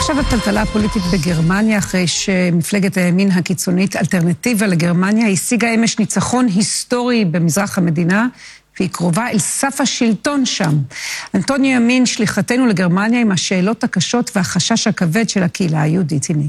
ועכשיו הטלטלה הפוליטית בגרמניה, אחרי שמפלגת הימין הקיצונית אלטרנטיבה לגרמניה השיגה אמש ניצחון היסטורי במזרח המדינה, והיא קרובה אל סף השלטון שם. אנטוניו ימין, שליחתנו לגרמניה עם השאלות הקשות והחשש הכבד של הקהילה היהודית. הנה.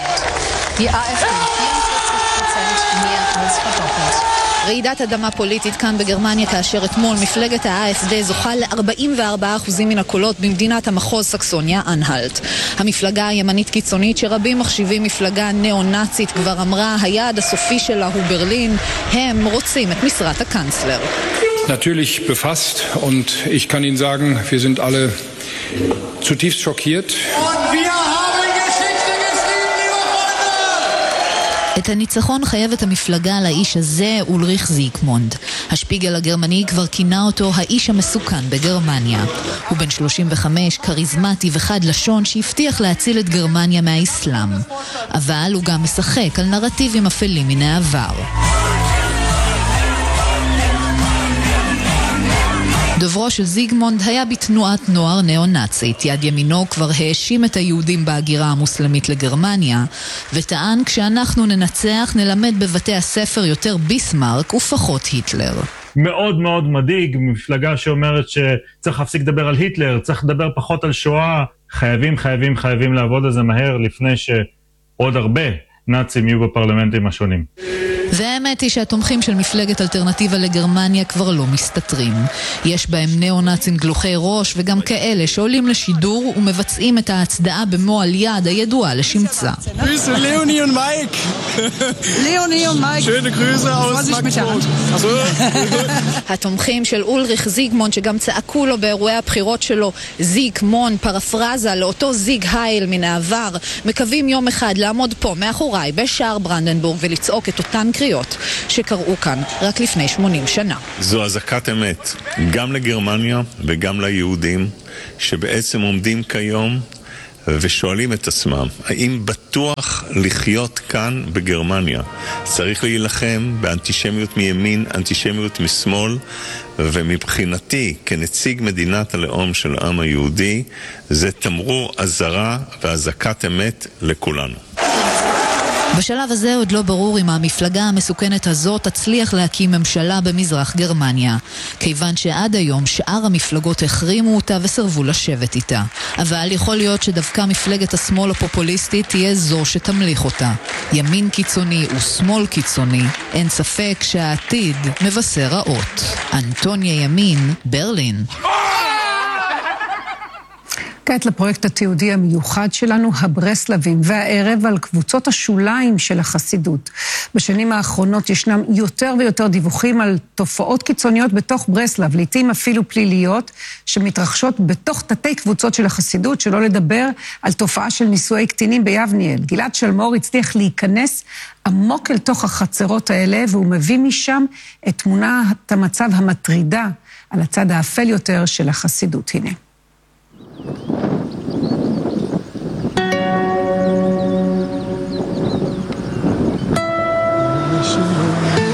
רעידת אדמה פוליטית כאן בגרמניה, כאשר אתמול מפלגת ה-AfD זוכה ל-44% מן הקולות במדינת המחוז סקסוניה אנהלט. המפלגה הימנית קיצונית שרבים מחשיבים מפלגה נאו-נאצית כבר אמרה, היעד הסופי שלה הוא ברלין, הם רוצים את משרת הקנצלר. Natürlich befasst und ich kann Ihnen sagen, wir sind alle zutiefst schockiert. את הניצחון חייבת המפלגה לאיש הזה, אולריך זיגמונד. השפיגל הגרמני כבר כינה אותו האיש המסוכן בגרמניה. הוא בן 35, קריזמטי וחד לשון שהבטיח להציל את גרמניה מהאסלאם. אבל הוא גם משחק על נרטיבים אפלים מן העבר. דוברו של זיגמונד היה בתנועת נוער נאו-נאצית. יד ימינו כבר האשים את היהודים בהגירה המוסלמית לגרמניה, וטען, כשאנחנו ננצח נלמד בבתי הספר יותר ביסמרק ופחות היטלר. מאוד מאוד מדאיג, מפלגה שאומרת שצריך להפסיק לדבר על היטלר, צריך לדבר פחות על שואה. חייבים לעבוד על זה מהר לפני שעוד הרבה נאצים יהיו בפרלמנטים השונים. והאמת היא שהתומכים של מפלגת אלטרנטיבה לגרמניה כבר לא מסתתרים. יש בהם נאו-נאצים גלוחי ראש וגם כאלה שעולים לשידור ומבצעים את ההצדעה במועל יד הידועה לשמצה. Grüße Leonie und Mike. ליאוני ומייק. Schöne Grüße aus Magdeburg. התומכים של אולריך זיגמונד, שגם צעקו לו באירועי הבחירות שלו זיגמונד, פרפרזה לאותו זיג הייל מן העבר, מקווים יום אחד לעמוד פה מאחוריי בשער ברנדנבורג ולצעוק את אותן קריאות שקראו כאן רק לפני 80 שנה. זו אזעקת אמת, גם לגרמניה וגם ליהודים, שבעצם עומדים כיום ושואלים את עצמם, האם בטוח לחיות כאן בגרמניה? צריך להילחם באנטישמיות מימין, אנטישמיות משמאל, ומבחינתי, כנציג מדינת הלאום של העם היהודי, זה תמרור אזהרה ואזעקת אמת לכולנו. בשלב הזה עוד לא ברור אם המפלגה המסוכנת הזאת תצליח להקים ממשלה במזרח גרמניה, כיוון שעד היום שאר המפלגות החרימו אותה וסרבו לשבת איתה. אבל יכול להיות שדווקא מפלגת השמאל הפופוליסטית תהיה זו שתמליך אותה. ימין קיצוני ושמאל קיצוני, אין ספק שהעתיד מבשר רעות. אנטוניה ימין, ברלין. כעת לפרויקט התיעודי המיוחד שלנו, הברסלבים, והערב על קבוצות השוליים של החסידות. בשנים האחרונות ישנם יותר ויותר דיווחים על תופעות קיצוניות בתוך ברסלב, לעתים אפילו פליליות, שמתרחשות בתוך תתי קבוצות של החסידות, שלא לדבר על תופעה של נישואי קטינים ביבניאל. גלעד שלמור הצליח להיכנס עמוק אל תוך החצרות האלה, והוא מביא משם את תמונת המצב המטרידה על הצד האפל יותר של החסידות. הנה.